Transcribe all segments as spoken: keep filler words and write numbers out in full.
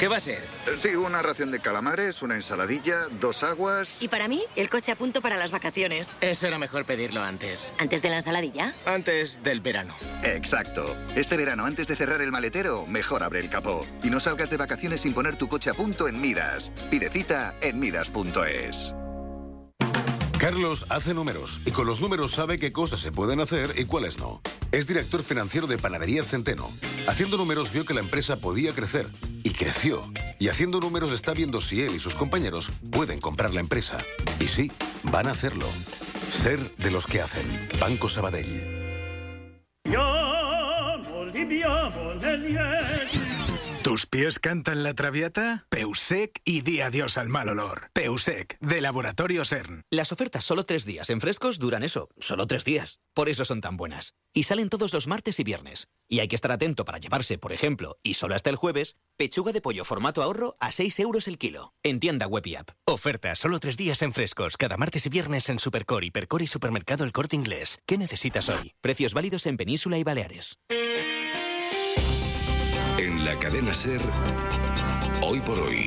¿Qué va a ser? Eh, Sí, una ración de calamares, una ensaladilla, dos aguas... Y para mí, el coche a punto para las vacaciones. Eso era mejor pedirlo antes. ¿Antes de la ensaladilla? Antes del verano. Exacto. Este verano, antes de cerrar el maletero, mejor abre el capó. Y no salgas de vacaciones sin poner tu coche a punto en Midas. Pide cita en midas punto es. Carlos hace números y con los números sabe qué cosas se pueden hacer y cuáles no. Es director financiero de Panaderías Centeno. Haciendo números vio que la empresa podía crecer y creció. Y haciendo números está viendo si él y sus compañeros pueden comprar la empresa. Y sí, van a hacerlo. Ser de los que hacen. Banco Sabadell. ¿Tus pies cantan la traviata? Peusec y di adiós al mal olor. Peusec, de Laboratorio CERN. Las ofertas solo tres días en frescos duran eso, solo tres días. Por eso son tan buenas. Y salen todos los martes y viernes. Y hay que estar atento para llevarse, por ejemplo, y solo hasta el jueves, pechuga de pollo formato ahorro a seis euros el kilo. En tienda web y app. Oferta solo tres días en frescos, cada martes y viernes en Supercore, Hipercore y Supermercado El Corte Inglés. ¿Qué necesitas hoy? Precios válidos en Península y Baleares. En la cadena SER, hoy por hoy.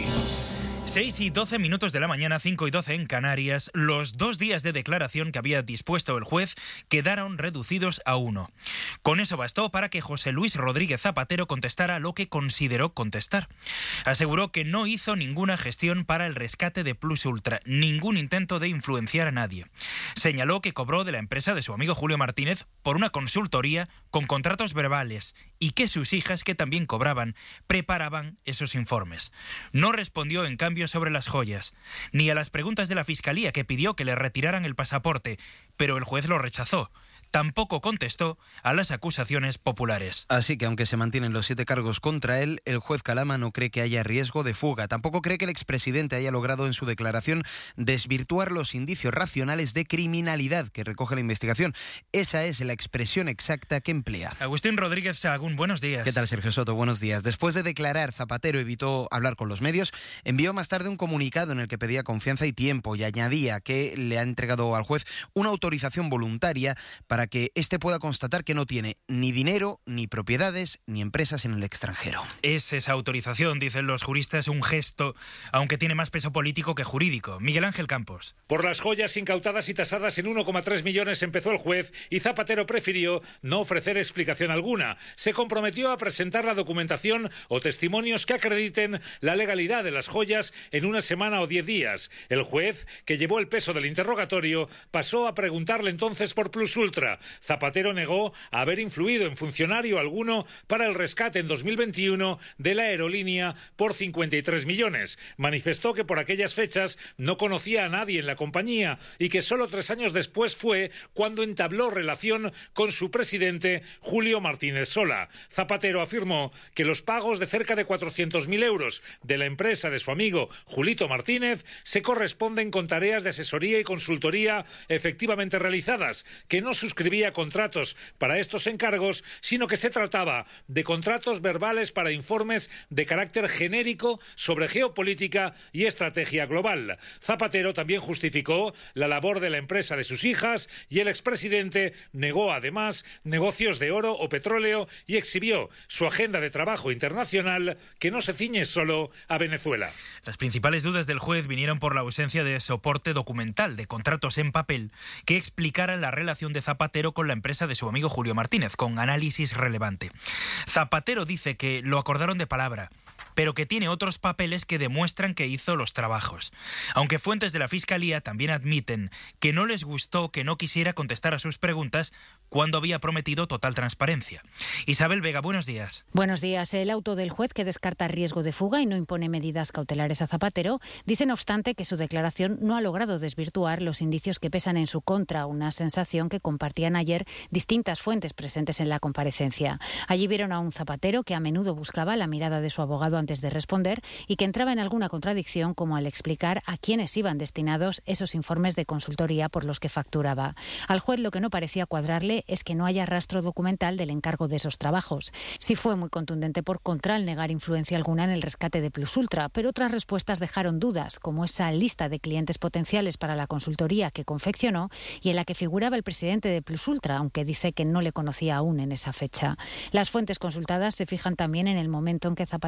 seis y doce minutos de la mañana, cinco y doce en Canarias, los dos días de declaración que había dispuesto el juez quedaron reducidos a uno. Con eso bastó para que José Luis Rodríguez Zapatero contestara lo que consideró contestar. Aseguró que no hizo ninguna gestión para el rescate de Plus Ultra, ningún intento de influenciar a nadie. Señaló que cobró de la empresa de su amigo Julio Martínez por una consultoría con contratos verbales y que sus hijas, que también cobraban, preparaban esos informes. No respondió, en cambio, sobre las joyas, ni a las preguntas de la Fiscalía, que pidió que le retiraran el pasaporte, pero el juez lo rechazó. Tampoco contestó a las acusaciones populares. Así que, aunque se mantienen los siete cargos contra él, el juez Calama no cree que haya riesgo de fuga. Tampoco cree que el expresidente haya logrado en su declaración desvirtuar los indicios racionales de criminalidad que recoge la investigación. Esa es la expresión exacta que emplea. Agustín Rodríguez Sahagún, buenos días. ¿Qué tal, Sergio Soto? Buenos días. Después de declarar, Zapatero evitó hablar con los medios, envió más tarde un comunicado en el que pedía confianza y tiempo y añadía que le ha entregado al juez una autorización voluntaria para que éste pueda constatar que no tiene ni dinero, ni propiedades, ni empresas en el extranjero. Es esa autorización, dicen los juristas, un gesto, aunque tiene más peso político que jurídico. Miguel Ángel Campos. Por las joyas incautadas y tasadas en uno coma tres millones empezó el juez y Zapatero prefirió no ofrecer explicación alguna. Se comprometió a presentar la documentación o testimonios que acrediten la legalidad de las joyas en una semana o diez días. El juez, que llevó el peso del interrogatorio, pasó a preguntarle entonces por Plus Ultra. Zapatero negó haber influido en funcionario alguno para el rescate en dos mil veintiuno de la aerolínea por cincuenta y tres millones. Manifestó que por aquellas fechas no conocía a nadie en la compañía y que solo tres años después fue cuando entabló relación con su presidente Julio Martínez Sola. Zapatero afirmó que los pagos de cerca de cuatrocientos mil euros de la empresa de su amigo Julito Martínez se corresponden con tareas de asesoría y consultoría efectivamente realizadas, que no suscribía contratos para estos encargos, sino que se trataba de contratos verbales para informes de carácter genérico sobre geopolítica y estrategia global. Zapatero también justificó la labor de la empresa de sus hijas y el expresidente negó además negocios de oro o petróleo y exhibió su agenda de trabajo internacional, que no se ciñe solo a Venezuela. Las principales dudas del juez vinieron por la ausencia de soporte documental, de contratos en papel, que explicaran la relación de Zapatero con la empresa de su amigo Julio Martínez, con análisis relevante. Zapatero dice que lo acordaron de palabra, pero que tiene otros papeles que demuestran que hizo los trabajos. Aunque fuentes de la Fiscalía también admiten que no les gustó que no quisiera contestar a sus preguntas cuando había prometido total transparencia. Isabel Vega, buenos días. Buenos días. El auto del juez, que descarta riesgo de fuga y no impone medidas cautelares a Zapatero, dice no obstante que su declaración no ha logrado desvirtuar los indicios que pesan en su contra, una sensación que compartían ayer distintas fuentes presentes en la comparecencia. Allí vieron a un Zapatero que a menudo buscaba la mirada de su abogado antes de responder y que entraba en alguna contradicción, como al explicar a quiénes iban destinados esos informes de consultoría por los que facturaba. Al juez lo que no parecía cuadrarle es que no haya rastro documental del encargo de esos trabajos. Sí fue muy contundente por contra al negar influencia alguna en el rescate de Plus Ultra, pero otras respuestas dejaron dudas, como esa lista de clientes potenciales para la consultoría que confeccionó y en la que figuraba el presidente de Plus Ultra, aunque dice que no le conocía aún en esa fecha. Las fuentes consultadas se fijan también en el momento en que Zapatero anunció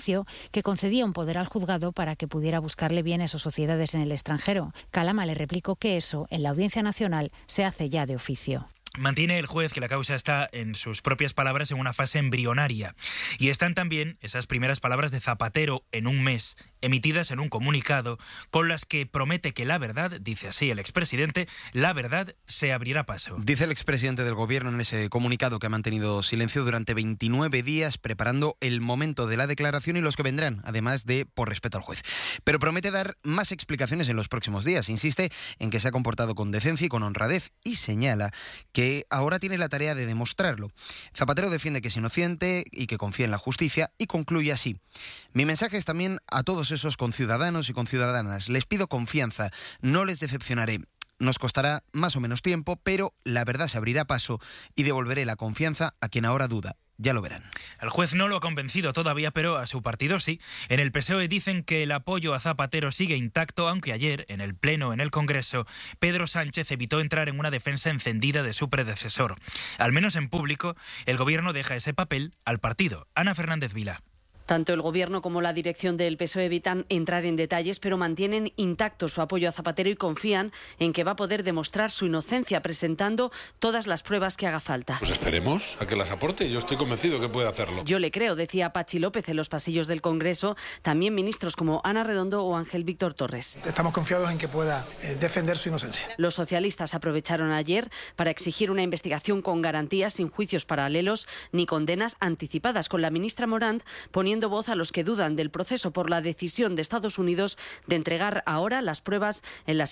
juicio que concedía un poder al juzgado para que pudiera buscarle bienes o sociedades en el extranjero. Calama le replicó que eso, en la Audiencia Nacional, se hace ya de oficio. Mantiene el juez que la causa está, en sus propias palabras, en una fase embrionaria. Y están también esas primeras palabras de Zapatero en un mes, emitidas en un comunicado, con las que promete que la verdad, dice así el expresidente, la verdad se abrirá paso. Dice el expresidente del gobierno en ese comunicado que ha mantenido silencio durante veintinueve días preparando el momento de la declaración y los que vendrán, además de por respeto al juez. Pero promete dar más explicaciones en los próximos días. Insiste en que se ha comportado con decencia y con honradez y señala que que ahora tiene la tarea de demostrarlo. Zapatero defiende que es inocente y que confía en la justicia y concluye así: mi mensaje es también a todos esos conciudadanos y conciudadanas. Les pido confianza, no les decepcionaré. Nos costará más o menos tiempo, pero la verdad se abrirá paso y devolveré la confianza a quien ahora duda. Ya lo verán. El juez no lo ha convencido todavía, pero a su partido sí. En el P S O E dicen que el apoyo a Zapatero sigue intacto, aunque ayer, en el Pleno en el Congreso, Pedro Sánchez evitó entrar en una defensa encendida de su predecesor. Al menos en público, el Gobierno deja ese papel al partido. Ana Fernández Vila. Tanto el Gobierno como la dirección del P S O E evitan entrar en detalles, pero mantienen intacto su apoyo a Zapatero y confían en que va a poder demostrar su inocencia presentando todas las pruebas que haga falta. Pues esperemos a que las aporte. Yo estoy convencido que puede hacerlo. Yo le creo, decía Pachi López en los pasillos del Congreso. También ministros como Ana Redondo o Ángel Víctor Torres. Estamos confiados en que pueda eh, defender su inocencia. Los socialistas aprovecharon ayer para exigir una investigación con garantías, sin juicios paralelos ni condenas anticipadas, con la ministra Morant poniendo voz a los que dudan del proceso por la decisión de Estados Unidos de entregar ahora las pruebas en las